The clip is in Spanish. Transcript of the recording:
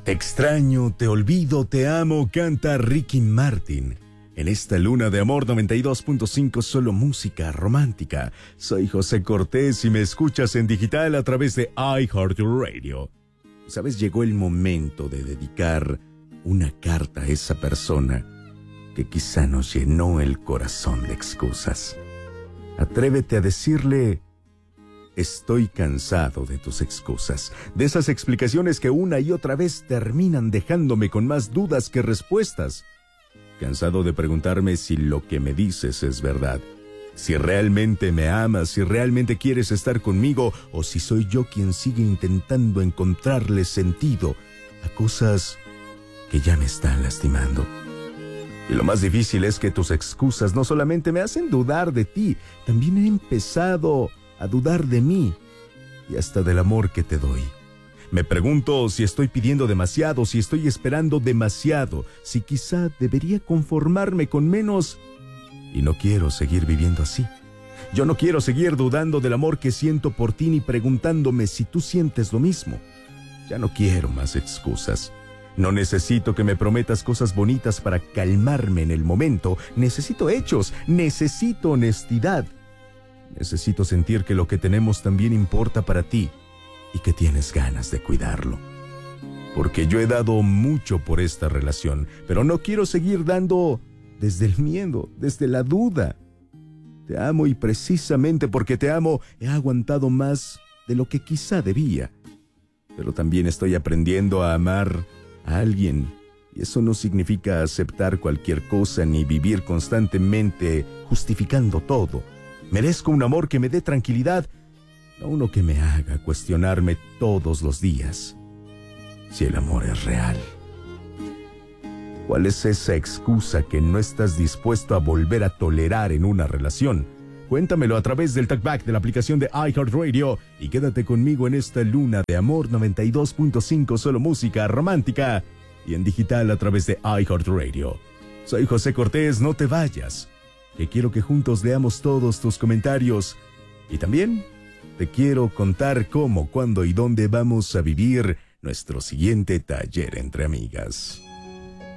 Te extraño, te olvido, te amo, canta Ricky Martin. En esta luna de amor 92.5, solo música romántica. Soy José Cortés y me escuchas en digital a través de iHeartRadio. ¿Sabes? Llegó el momento de dedicar una carta a esa persona que quizá nos llenó el corazón de excusas. Atrévete a decirle: estoy cansado de tus excusas, de esas explicaciones que una y otra vez terminan dejándome con más dudas que respuestas. Cansado de preguntarme si lo que me dices es verdad, si realmente me amas, si realmente quieres estar conmigo, o si soy yo quien sigue intentando encontrarle sentido a cosas que ya me están lastimando. Y lo más difícil es que tus excusas no solamente me hacen dudar de ti, también he empezado a dudar de mí y hasta del amor que te doy. Me pregunto si estoy pidiendo demasiado, si estoy esperando demasiado, si quizá debería conformarme con menos. Y no quiero seguir viviendo así. Yo no quiero seguir dudando del amor que siento por ti ni preguntándome si tú sientes lo mismo. Ya no quiero más excusas. No necesito que me prometas cosas bonitas para calmarme en el momento. Necesito hechos, necesito honestidad. Necesito sentir que lo que tenemos también importa para ti y que tienes ganas de cuidarlo. Porque yo he dado mucho por esta relación, pero no quiero seguir dando desde el miedo, desde la duda. Te amo y precisamente porque te amo he aguantado más de lo que quizá debía. Pero también estoy aprendiendo a amar a alguien y eso no significa aceptar cualquier cosa ni vivir constantemente justificando todo. Merezco un amor que me dé tranquilidad, no uno que me haga cuestionarme todos los días si el amor es real. ¿Cuál es esa excusa que no estás dispuesto a volver a tolerar en una relación? Cuéntamelo a través del talkback de la aplicación de iHeartRadio y quédate conmigo en esta luna de amor 92.5, solo música romántica y en digital a través de iHeartRadio. Soy José Cortés, no te vayas, que quiero que juntos leamos todos tus comentarios y también te quiero contar cómo, cuándo y dónde vamos a vivir nuestro siguiente taller entre amigas.